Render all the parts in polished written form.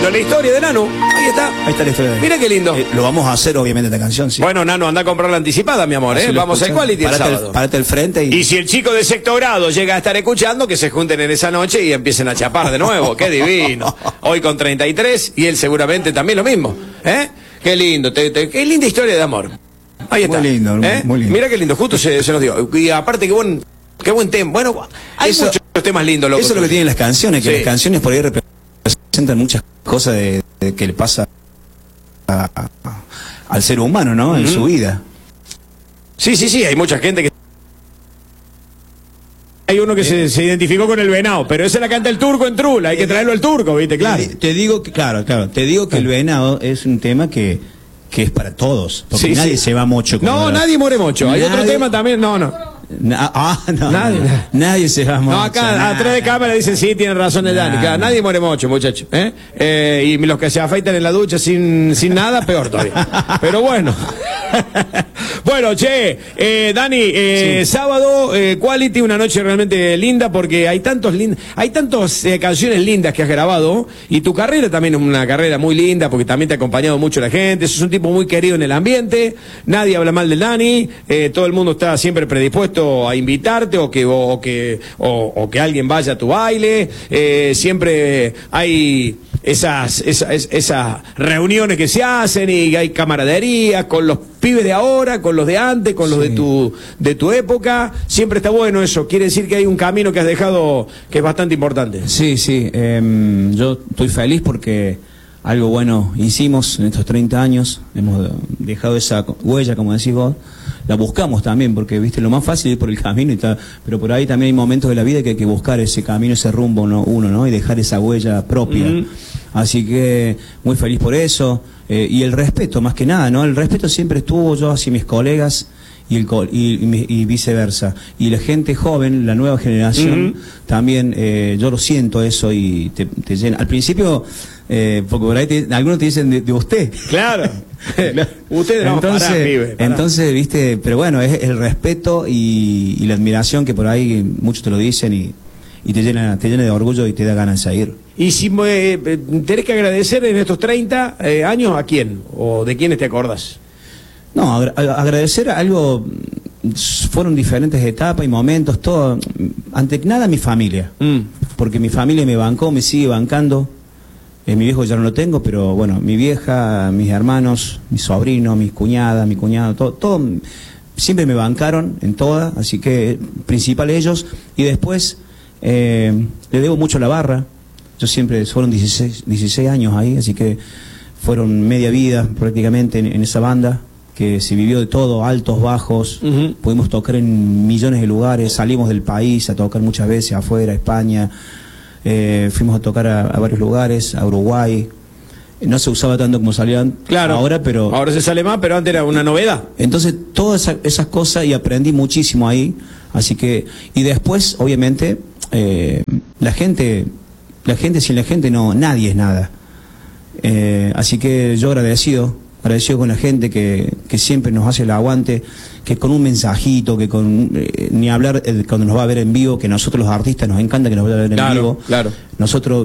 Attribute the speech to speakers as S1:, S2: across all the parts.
S1: Bueno, la historia de Nano, ahí está.
S2: Ahí está la historia de...
S1: Mira qué lindo.
S2: Lo vamos a hacer, obviamente, esta canción, sí.
S1: Bueno, Nano, anda a comprarla anticipada, mi amor, ¿eh? Vamos al Quality el sábado.
S2: Parate al frente
S1: Y si el chico de sexto grado llega a estar escuchando, que se junten en esa noche y empiecen a chapar de nuevo. Qué divino. Hoy con 33 y él seguramente también lo mismo. ¿Eh? Qué lindo. Qué linda historia de amor. Ahí está.
S2: Muy lindo, muy lindo.
S1: Mira qué lindo. Justo se nos dio. Y aparte, qué buen tema. Bueno, hay muchos temas lindos, loco.
S2: Eso es lo que tienen las canciones, que
S1: Sí.
S2: las canciones por ahí representan muchas cosas de que le pasa al ser humano, ¿no? En su vida.
S1: Sí, hay mucha gente que... Hay uno que se identificó con el venado, pero ese la canta el turco en Trula, hay que traerlo al turco, ¿viste? Claro.
S2: Te digo que, claro, te digo que el venado es un tema que es para todos, porque
S1: Sí,
S2: nadie
S1: sí.
S2: se va mocho.
S1: No, nadie muere mocho. Hay otro tema también, no.
S2: Nadie se va mocho.
S1: No, acá atrás de cámara dicen sí, tiene razón el Dani. Nadie muere mocho, muchacho. Y los que se afeitan en la ducha sin nada, peor todavía. Pero bueno. Bueno, che, Dani, sí. Sábado, Quality, una noche realmente linda porque hay tantas canciones lindas que has grabado y tu carrera también es una carrera muy linda porque también te ha acompañado mucho la gente. Sos un tipo muy querido en el ambiente, nadie habla mal del Dani, todo el mundo está siempre predispuesto a invitarte o que alguien vaya a tu baile, siempre hay esas reuniones que se hacen y hay camaradería con los pibes de ahora, con los de antes, con los de tu época. Siempre está bueno eso. Quiere decir que hay un camino que has dejado que es bastante importante.
S2: Sí, yo estoy feliz porque algo bueno hicimos en estos 30 años. Hemos dejado esa huella, como decís vos. La buscamos también, porque viste, lo más fácil es por el camino, pero por ahí también hay momentos de la vida que hay que buscar ese camino, ese rumbo uno, ¿no? Y dejar esa huella propia. Así que muy feliz por eso. Y el respeto, más que nada, ¿no? El respeto siempre estuvo yo hacia mis colegas y viceversa. Y la gente joven, la nueva generación, también yo lo siento eso y te llena. Al principio, porque por ahí algunos te dicen de usted.
S1: Claro. Ustedes no,
S2: entonces, viste, pero bueno, es el respeto y la admiración que por ahí muchos te lo dicen y te llena de orgullo y te da ganas de seguir.
S1: Y si tenés que agradecer en estos 30 años, ¿a quién? ¿O de quiénes te acordás?
S2: No, agradecer algo, fueron diferentes etapas y momentos, todo. Ante nada mi familia, porque mi familia me bancó, me sigue bancando. Mi viejo ya no lo tengo, pero bueno, mi vieja, mis hermanos, mi sobrino, mis cuñadas, mi cuñado, todo siempre me bancaron en todas, así que principal ellos. Y después le debo mucho a la barra. Yo siempre, fueron 16 años ahí, así que fueron media vida prácticamente en esa banda, que se vivió de todo, altos, bajos, pudimos tocar en millones de lugares, salimos del país a tocar muchas veces, afuera, España, fuimos a tocar a varios lugares, a Uruguay. No se usaba tanto como salían ahora, pero... Ahora
S1: se sale más, pero antes era una novedad.
S2: Entonces, todas esas cosas, y aprendí muchísimo ahí, así que... Y después, obviamente, la gente, sin la gente no, nadie es nada. Así que yo agradecido con la gente que siempre nos hace el aguante, que con un mensajito, que con ni hablar cuando nos va a ver en vivo, que nosotros los artistas nos encanta que nos vayan a ver en vivo.
S1: Claro.
S2: Nosotros,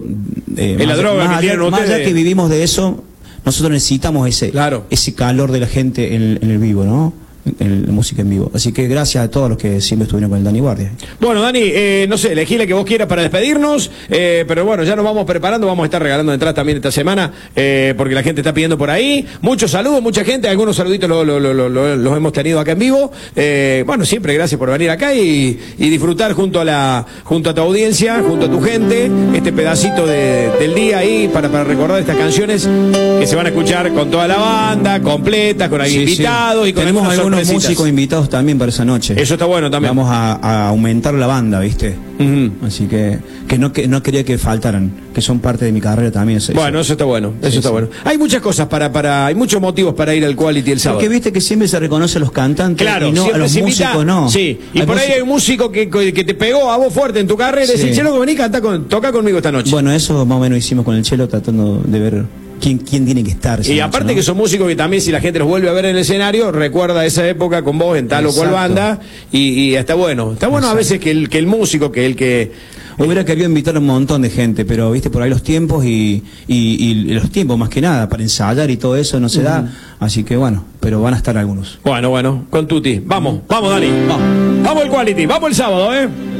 S2: más allá que vivimos de eso, nosotros necesitamos ese calor de la gente en el vivo, ¿no? En la música en vivo. Así que gracias a todos los que siempre estuvieron con el Dani Guardia.
S1: Bueno, Dani, no sé, elegí la que vos quieras para despedirnos, pero bueno, ya nos vamos preparando, vamos a estar regalando entradas también esta semana, porque la gente está pidiendo por ahí. Muchos saludos, mucha gente, algunos saluditos los hemos tenido acá en vivo. Bueno, siempre gracias por venir acá y disfrutar junto a tu audiencia, junto a tu gente, este pedacito del día ahí para recordar estas canciones que se van a escuchar con toda la banda, completa, con alguien invitado y con
S2: tenemos algunos músicos invitados también para esa noche.
S1: Eso está bueno también.
S2: Vamos a aumentar la banda, ¿viste? Así que no quería que faltaran, que son parte de mi carrera también.
S1: Bueno, eso está bueno, eso está bueno. Hay muchas cosas hay muchos motivos para ir al Quality el sábado.
S2: Porque viste que siempre se reconoce a los cantantes y no a los músicos, no.
S1: Sí, y por ahí hay un músico que te pegó a vos fuerte en tu carrera y decís, Chelo, vení, toca conmigo esta noche.
S2: Bueno, eso más o menos hicimos con el Chelo, tratando de ver quién tiene que estar.
S1: Y aparte, ¿no? Que son músicos que también, si la gente los vuelve a ver en el escenario, recuerda esa época con vos en tal o cual banda, y está bueno. Está bueno a veces que el músico, que el que
S2: Hubiera querido invitar a un montón de gente, pero viste por ahí los tiempos y los tiempos más que nada para ensayar y todo eso no se da, así que bueno, pero van a estar algunos.
S1: Bueno, con Tuti. Vamos, Dani. Vamos el Quality, vamos el sábado,